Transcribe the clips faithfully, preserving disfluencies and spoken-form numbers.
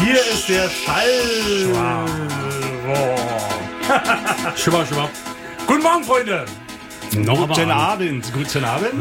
Hier ist der Schall. Schwab, schwab. Guten Morgen, Freunde. Guten Abend. Guten Abend.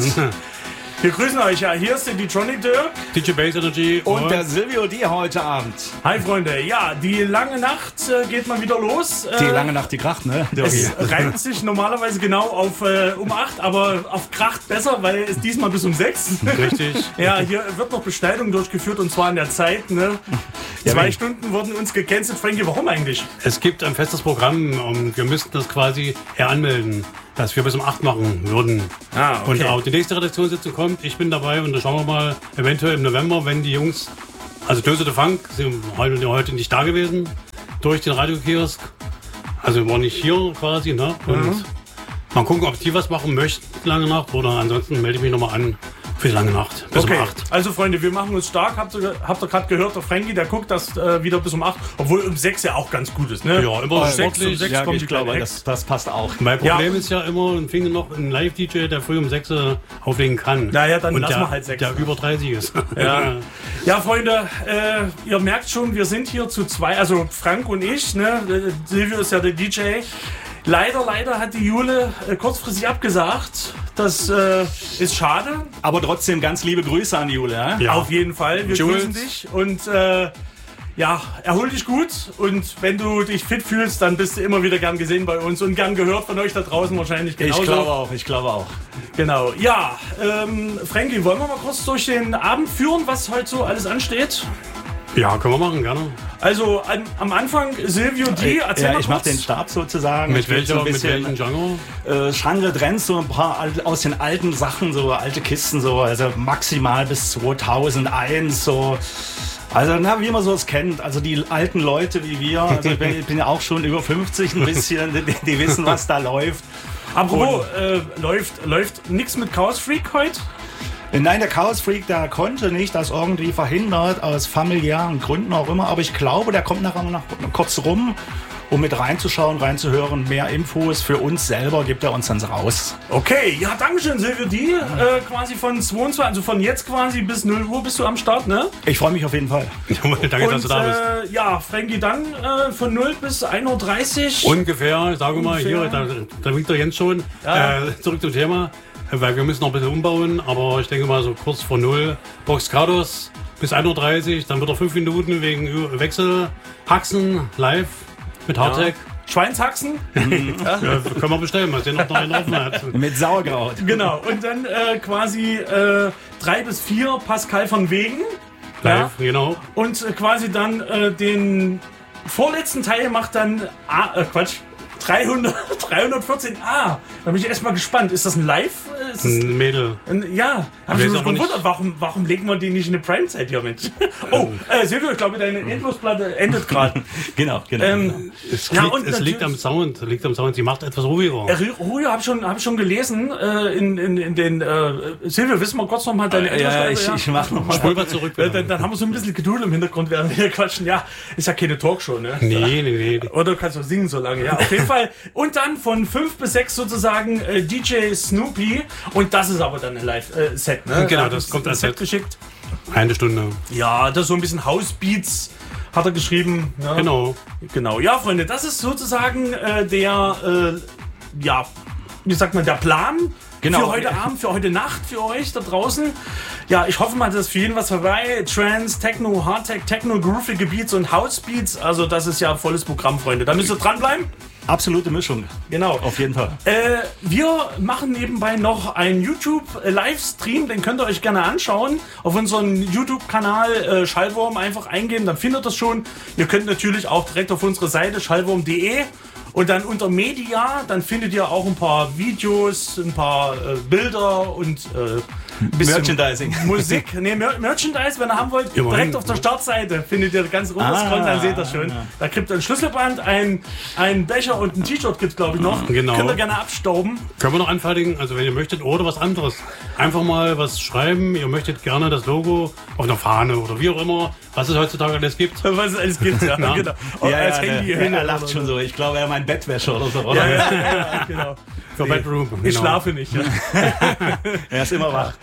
Wir grüßen euch ja. Hier ist der D-Tronic Dirk. D J Bass Energy. Und, und der Silvio D heute Abend. Hi, Freunde. Ja, die lange Nacht äh, geht mal wieder los. Die äh, lange Nacht, die kracht, ne? Es reimt sich normalerweise genau auf äh, um acht, aber auf kracht besser, weil es diesmal bis um sechs. Richtig. Ja, hier wird noch Beschneidung durchgeführt und zwar in der Zeit, ne? Ja, Zwei wenn. Stunden wurden uns gecancelt. Frankie, warum eigentlich? Es gibt ein festes Programm und wir müssten das quasi eher anmelden, dass wir bis um acht machen würden. Ah, okay. Und auch die nächste Redaktionssitzung kommt, ich bin dabei und dann schauen wir mal, eventuell im November, wenn die Jungs, also Döse de Funk, sind heute, heute nicht da gewesen, durch den Radiokiosk. Also wir waren nicht hier quasi, ne? Und mhm. mal gucken, ob die was machen möchten, lange Nacht, oder ansonsten melde ich mich nochmal an. Für die lange Nacht, bis okay. um acht. Also Freunde, wir machen uns stark. Habt ihr, habt ihr gerade gehört, der Frankie, der guckt das äh, wieder bis um acht. Obwohl um sechs ja auch ganz gut ist, ne? Ja, immer um sechs, um sechs ja, kommt ich die glaube, das, das passt auch. Mein Problem ja. ist ja immer, ein Finger noch ein Live-D J, der früh um sechs auflegen kann. Naja, dann und lassen der, wir halt sechs. Der über dreißig ist. Ja, ja Freunde, äh, ihr merkt schon, wir sind hier zu zwei, also Frank und ich, ne? Silvio ist ja der D J. Leider, leider hat die Jule äh, kurzfristig abgesagt. Das äh, ist schade. Aber trotzdem ganz liebe Grüße an Jule. Ja? Ja. Auf jeden Fall. Wir Jules. grüßen dich. Und äh, ja, erhol dich gut. Und wenn du dich fit fühlst, dann bist du immer wieder gern gesehen bei uns und gern gehört von euch da draußen wahrscheinlich genauso. Ich glaube auch, ich glaube auch. Genau. Ja, ähm, Frankie, wollen wir mal kurz durch den Abend führen, was heute so alles ansteht? Ja, können wir machen, gerne. Also an, am Anfang Silvio D, erzähl ja, mal ich kurz. mach den Stab sozusagen. Mit ich will welcher, so ein mit bisschen, welchem Genre? Äh, Genre Trends, so ein paar alt, aus den alten Sachen, so alte Kisten, so also maximal bis zweitausendeins, so. Also, na, wie man so es kennt, also die alten Leute wie wir, also ich bin, ich bin ja auch schon über fünfzig ein bisschen, die, die wissen, was da läuft. Apropos, äh, läuft, läuft nichts mit Chaos Freak heute? Nein, der Chaos Freak, der konnte nicht, das irgendwie verhindert, aus familiären Gründen auch immer. Aber ich glaube, der kommt nachher noch kurz rum, um mit reinzuschauen, reinzuhören. Mehr Infos für uns selber gibt er uns dann raus. Okay, ja, danke schön, Silvio D. Äh, quasi von zweiundzwanzig, also von jetzt quasi bis null Uhr bist du am Start, ne? Ich freue mich auf jeden Fall. Danke, Und, dass du da bist. Äh, ja, Frankie, dann äh, von null bis ein Uhr dreißig. Ungefähr, sagen wir mal, Ungefähr. hier, da, da winkt der Jens schon. Ja. Äh, zurück zum Thema. Weil wir müssen noch ein bisschen umbauen, aber ich denke mal so kurz vor null. Box Cardos bis ein Uhr dreißig, dann wird er fünf Minuten wegen Wechsel. Haxen live mit Hardtech. Ja. Schweinshaxen. Ja, können wir bestellen, mal sehen, ob noch einer offen hat. Mit Sauerkraut. Genau. Und dann äh, quasi äh, drei bis vier Pascal von Wegen. Live, Ja. genau. Und äh, quasi dann äh, den vorletzten Teil macht dann A, äh, Quatsch. dreihundert, dreihundertvierzehn A. Da bin ich erstmal gespannt. Ist das ein Live? Ist das Ein Mädel. ein, ja, hab Ich ich weiß mich aber gewundert. nicht. Warum, warum legen wir die nicht in eine Prime-Zeit hier, Mensch? Oh, äh, Silvio, ich glaube, deine Endlosplatte endet gerade. Genau, genau. ähm, Es, ja, liegt, und es liegt am Sound, liegt am Sound. Sie macht etwas ruhiger. Ruhe habe ich schon, hab ich schon gelesen äh, in, in, in den. Äh, Silvio, wissen wir kurz noch mal deine ja, Endlosplatte? ich, ich mach noch mal. Spul mal zurück. Äh, dann, dann haben wir so ein bisschen Geduld im Hintergrund, während wir hier quatschen. Ja, ist ja keine Talkshow, ne? Nee, nee, nee. Oder du kannst auch singen so lange, ja, auf jeden Fall. Und dann von fünf bis sechs sozusagen äh, D J Snoopy. Und das ist aber dann ein Live-Set, äh, ne? Genau, Er hat das uns kommt ein als Set Set. geschickt. Eine Stunde. Ja, das ist so ein bisschen House-Beats, hat er geschrieben. Ja. Genau. Genau. Ja, Freunde, das ist sozusagen äh, der, äh, ja, wie sagt man, der Plan. Genau. Für heute Abend, für heute Nacht, für euch da draußen. Ja, ich hoffe mal, dass ist für jeden was vorbei. Trance, Techno, Hardtech, Techno, groovige Beats und House-Beats. Also das ist ja volles Programm, Freunde. Da müsst ihr dranbleiben. Absolute Mischung. Genau. Auf jeden Fall. Äh, wir machen nebenbei noch einen YouTube-Livestream, den könnt ihr euch gerne anschauen. Auf unserem YouTube-Kanal äh, Schallwurm einfach eingeben, dann findet ihr das schon. Ihr könnt natürlich auch direkt auf unsere Seite schallwurm punkt de und dann unter Media, dann findet ihr auch ein paar Videos, ein paar äh, Bilder und äh, ein bisschen Merchandising. Musik. Nee, Mer Merchandise, wenn ihr haben wollt, Immerhin. direkt auf der Startseite findet ihr ganz runter scrollen, dann seht ihr schon. Da kriegt ihr ein Schlüsselband, ein, ein Becher und ein T-Shirt gibt es, glaube ich, noch. Genau. Könnt ihr gerne abstauben. Können wir noch anfertigen, also wenn ihr möchtet, oder was anderes. Einfach mal was schreiben, ihr möchtet gerne das Logo auf einer Fahne oder wie auch immer, was es heutzutage alles gibt. Was es alles gibt, ja. Ja. Genau. Ja, ja, als der, Handy der, er lacht schon so. Ich glaube, er meint Bettwäsche oder so, oder? Ja, ja, ja, ja, genau. Für Bedroom. Ich genau. schlafe nicht. Ja. Er ist immer wach.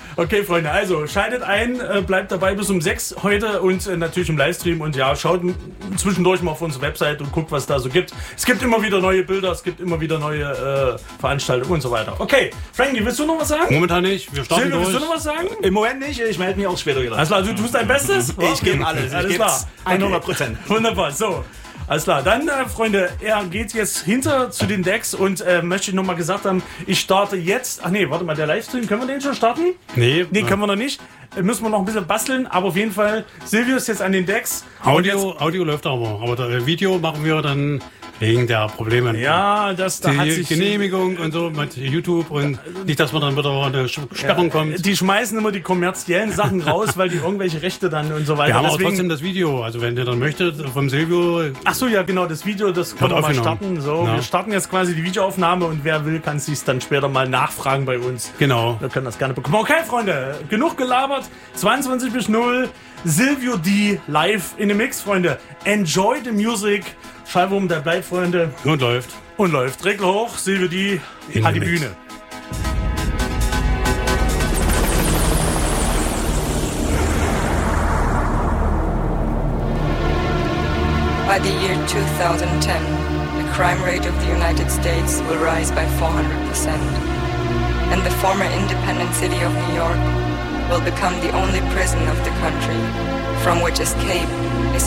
Okay, Freunde, also schaltet ein, äh, bleibt dabei bis um sechs heute und äh, natürlich im Livestream und ja, schaut m- zwischendurch mal auf unsere Website und guckt, was da so gibt. Es gibt immer wieder neue Bilder, es gibt immer wieder neue äh, Veranstaltungen und so weiter. Okay, Frankie, willst du noch was sagen? Momentan nicht, wir starten Silvio, durch. willst du noch was sagen? Im Moment nicht, ich melde mich auch später wieder. Alles klar, du tust dein Bestes? Ich gebe alles, ich Alles gebe klar. hundert Prozent. Okay. Wunderbar, so. Alles klar, dann äh, Freunde, er geht jetzt hinter zu den Decks und äh, möchte ich nochmal gesagt haben, ich starte jetzt, ach nee, warte mal, der Livestream, können wir den schon starten? Nee, Nee, können wir noch nicht. Äh, müssen wir noch ein bisschen basteln, aber auf jeden Fall, Silvio ist jetzt an den Decks. Und jetzt, Audio, Audio läuft aber, aber das Video machen wir dann wegen der Probleme. ja, das da hat Die sich... Genehmigung und so mit YouTube und nicht, dass man dann wieder eine Sperrung kommt. Die schmeißen immer die kommerziellen Sachen raus, weil die irgendwelche Rechte dann und so weiter. Wir haben aber Deswegen- trotzdem das Video, also wenn ihr dann möchtet, vom Silvio, Ach so, ja, genau, das Video, das können wir mal aufgenommen. starten. So, Ja. wir starten jetzt quasi die Videoaufnahme und wer will, kann sich dann später mal nachfragen bei uns. genau. Wir können das gerne bekommen. Okay, Freunde, genug gelabert. zweiundzwanzig bis null. Silvio D live in the Mix, Freunde. Enjoy the music. Schallwurm, der bleibt, Freunde. Und läuft. Und läuft. Regel hoch, Silvio D In hat the die Mix. Bühne. By the year two thousand ten, the crime rate of the United States will rise by four hundred percent, and the former independent city of New York will become the only prison of the country from which escape is